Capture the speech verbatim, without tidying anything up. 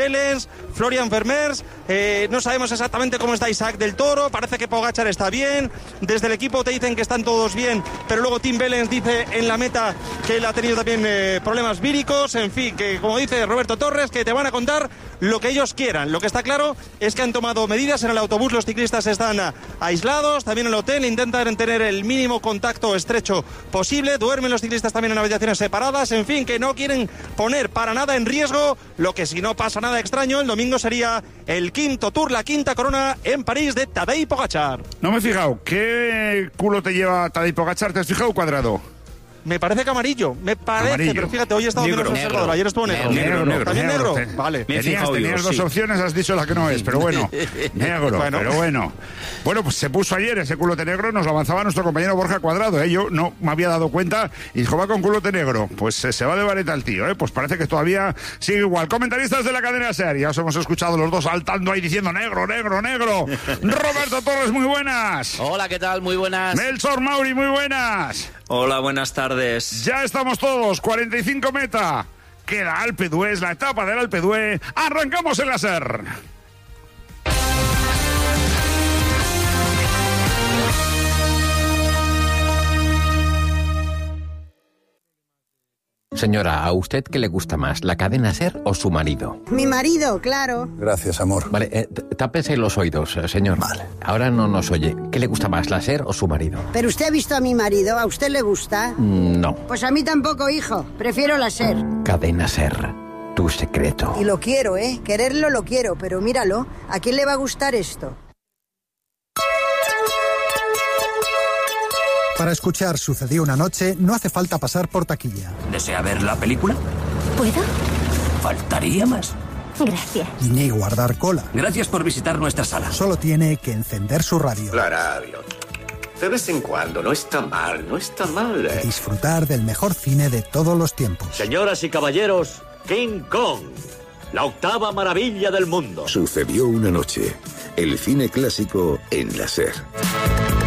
Wellens, Florian Vermeers, eh, no sabemos exactamente cómo está Isaac del Toro, parece que Pogačar está bien, desde el equipo te dicen que están todos bien, pero luego Tim Wellens dice en la meta que él ha tenido también eh, problemas víricos, en fin, que como dice Roberto Torres, que te van a contar lo que ellos quieran. Lo que está claro es que han tomado medidas en el autobús, los ciclistas están a, aislados, también en el hotel intentan tener el mínimo contacto estrecho posible, duermen los ciclistas también en habitaciones separadas, en fin, que no quieren poner para nada en riesgo lo que, si no pasa nada extraño, el domingo sería el quinto Tour, la quinta corona en París de Tadej Pogačar. No me he fijado, ¿qué culo te lleva Tadej Pogačar? ¿Te has fijado, Cuadrado? Me parece que amarillo, me parece, amarillo. Pero fíjate, hoy he estado menos observador, ayer estuvo negro. Negro, negro. ¿También negro? negro. Vale. Tenías, tenías yo, dos sí. opciones, has dicho la que no es, pero bueno, negro, bueno. pero bueno. Bueno, pues se puso ayer ese culote negro, nos lo avanzaba nuestro compañero Borja Cuadrado, ¿eh? Yo no me había dado cuenta y dijo, va con culote negro. Pues eh, se va de vareta el tío, ¿eh? Pues parece que todavía sigue igual. Comentaristas de la cadena SER, ya os hemos escuchado los dos saltando ahí diciendo negro, negro, negro. Roberto Torres, muy buenas. Hola, ¿qué tal? Muy buenas. Melchor Mauri, muy buenas. Hola, buenas tardes. Ya estamos todos, cuarenta y cinco meta. Queda Alpe d'Huez, la etapa del Alpe d'Huez. Arrancamos en la SER. Señora, ¿a usted qué le gusta más, la cadena SER o su marido? Mi marido, claro. Gracias, amor. Vale, eh, tápese los oídos, señor. Vale. Ahora no nos oye. ¿Qué le gusta más, la SER o su marido? Pero usted ha visto a mi marido, ¿a usted le gusta? Mm, no. Pues a mí tampoco, hijo. Prefiero la SER. Cadena SER, tu secreto. Y lo quiero, ¿eh? Quererlo lo quiero, pero míralo. ¿A quién le va a gustar esto? Para escuchar Sucedió una noche, no hace falta pasar por taquilla. ¿Desea ver la película? ¿Puedo? Faltaría más. Gracias. Ni guardar cola. Gracias por visitar nuestra sala. Solo tiene que encender su radio. La radio. De vez en cuando, no está mal, no está mal. ¿eh? Disfrutar del mejor cine de todos los tiempos. Señoras y caballeros, King Kong, la octava maravilla del mundo. Sucedió una noche. El cine clásico en la SER.